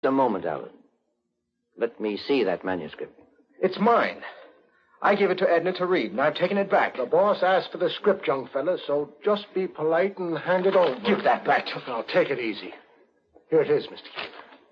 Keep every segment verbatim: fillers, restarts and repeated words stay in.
A moment, Alan. Let me see that manuscript. It's mine. I gave it to Edna to read, and I've taken it back. The boss asked for the script, young fella, so just be polite and hand it over. Give that back to me. Now, take it easy. Here it is, Mister Keene.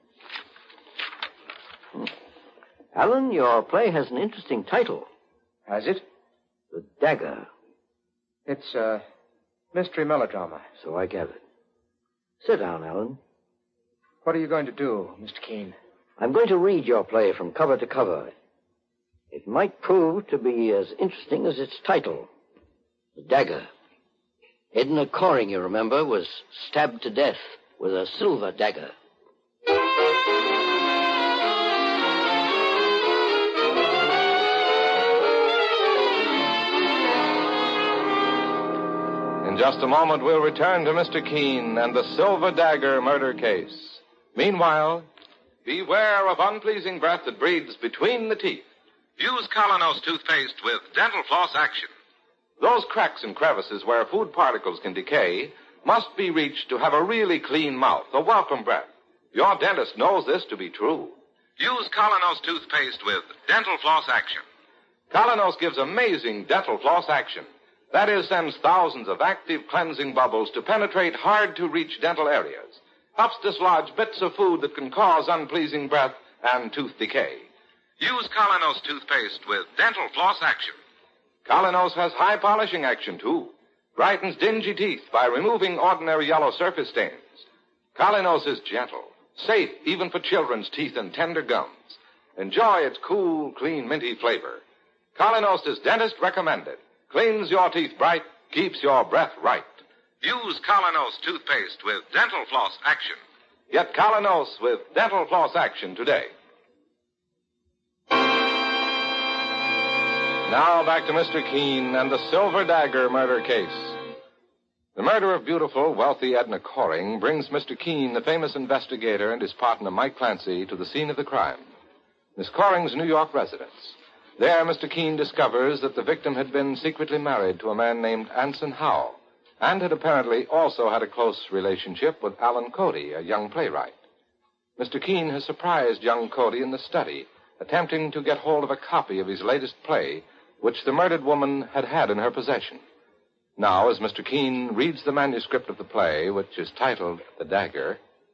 Hmm. Alan, your play has an interesting title. Has it? The Dagger. It's a mystery melodrama. So I gathered. Sit down, Alan. What are you going to do, Mister Keene? I'm going to read your play from cover to cover. It might prove to be as interesting as its title, The Dagger. Edna Coring, you remember, was stabbed to death with a silver dagger. In just a moment, we'll return to Mister Keene and the Silver Dagger murder case. Meanwhile, beware of unpleasing breath that breathes between the teeth. Use Colonos toothpaste with dental floss action. Those cracks and crevices where food particles can decay must be reached to have a really clean mouth, a welcome breath. Your dentist knows this to be true. Use Colonos toothpaste with dental floss action. Colonos gives amazing dental floss action. That is, sends thousands of active cleansing bubbles to penetrate hard-to-reach dental areas. Helps dislodge bits of food that can cause unpleasing breath and tooth decay. Use Colonos toothpaste with dental floss action. Colonos has high polishing action, too. Brightens dingy teeth by removing ordinary yellow surface stains. Colonos is gentle, safe even for children's teeth and tender gums. Enjoy its cool, clean, minty flavor. Colonos is dentist recommended. Cleans your teeth bright, keeps your breath right. Use Colonos toothpaste with dental floss action. Get Colonos with dental floss action today. Now back to Mister Keene and the Silver Dagger murder case. The murder of beautiful, wealthy Edna Coring brings Mister Keene, the famous investigator, and his partner, Mike Clancy, to the scene of the crime. Miss Coring's New York residence. There, Mister Keene discovers that the victim had been secretly married to a man named Anson Howe, and had apparently also had a close relationship with Alan Cody, a young playwright. Mister Keene has surprised young Cody in the study, attempting to get hold of a copy of his latest play, which the murdered woman had had in her possession. Now, as Mister Keene reads the manuscript of the play, which is titled The Dagger...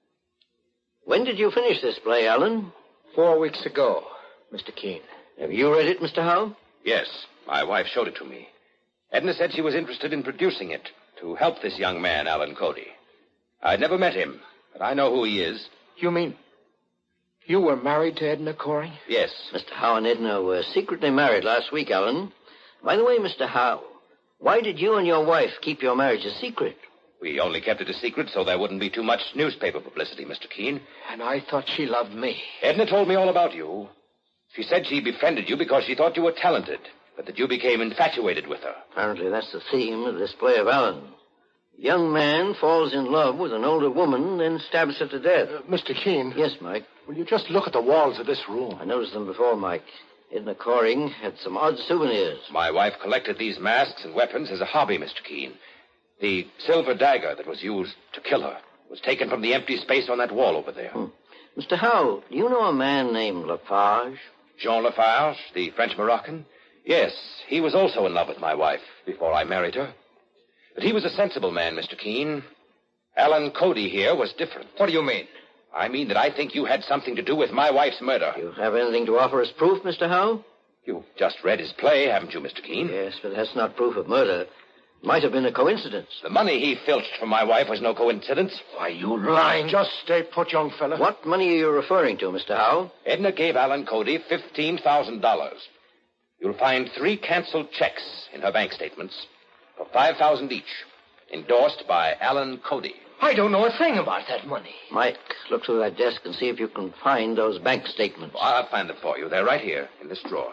When did you finish this play, Alan? Four weeks ago, Mister Keene. Have you read it, Mister Howe? Yes. My wife showed it to me. Edna said she was interested in producing it to help this young man, Alan Cody. I'd never met him, but I know who he is. You mean you were married to Edna Coring? Yes. Mister Howe and Edna were secretly married last week, Alan. By the way, Mister Howe, why did you and your wife keep your marriage a secret? We only kept it a secret so there wouldn't be too much newspaper publicity, Mister Keene. And I thought she loved me. Edna told me all about you. She said she befriended you because she thought you were talented, but that you became infatuated with her. Apparently that's the theme of this play of Alan. A young man falls in love with an older woman, then stabs her to death. Uh, Mister Keene. Yes, Mike? Will you just look at the walls of this room? I noticed them before, Mike. Edna Coring had some odd souvenirs. My wife collected these masks and weapons as a hobby, Mister Keene. The silver dagger that was used to kill her was taken from the empty space on that wall over there. Hmm. Mister Howe, do you know a man named Lafarge? Jean Lafarge, the French Moroccan? Yes, he was also in love with my wife before I married her. But he was a sensible man, Mister Keene. Alan Cody here was different. What do you mean? I mean that I think you had something to do with my wife's murder. You have anything to offer as proof, Mister Howe? You've just read his play, haven't you, Mister Keene? Yes, but that's not proof of murder. It might have been a coincidence. The money he filched from my wife was no coincidence. Why, you lying. Just stay put, young fella. What money are you referring to, Mister Howe? Edna gave Alan Cody fifteen thousand dollars. You'll find three canceled checks in her bank statements for five thousand dollars each, endorsed by Alan Cody. I don't know a thing about that money. Mike, look through that desk and see if you can find those bank statements. Oh, I'll find them for you. They're right here in this drawer.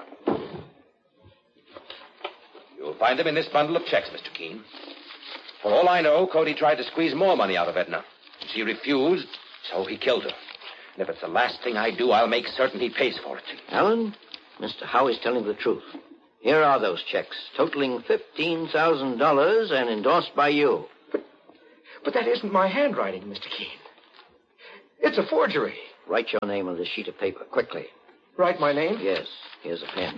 You'll find them in this bundle of checks, Mister Keene. For all I know, Cody tried to squeeze more money out of Edna. She refused, so he killed her. And if it's the last thing I do, I'll make certain he pays for it. Alan, Mister Howe is telling the truth. Here are those checks, totaling fifteen thousand dollars and endorsed by you. But, but that isn't my handwriting, Mister Keene. It's a forgery. Write your name on this sheet of paper, quickly. Write my name? Yes, here's a pen.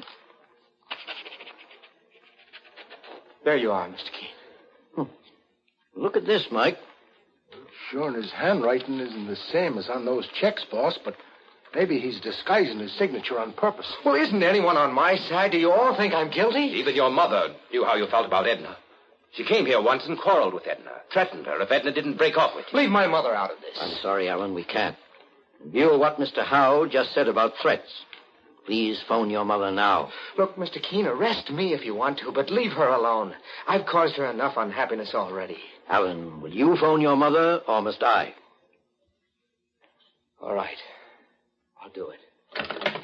There you are, Mister Keene. Hmm. Look at this, Mike. Sure, and his handwriting isn't the same as on those checks, boss, but maybe he's disguising his signature on purpose. Well, isn't anyone on my side? Do you all think I'm guilty? Even your mother knew how you felt about Edna. She came here once and quarreled with Edna, threatened her if Edna didn't break off with you. Leave my mother out of this. I'm sorry, Alan, we can't. In view of what Mister Howe just said about threats, please phone your mother now. Look, Mister Keene, arrest me if you want to, but leave her alone. I've caused her enough unhappiness already. Alan, will you phone your mother, or must I? All right. I'll do it.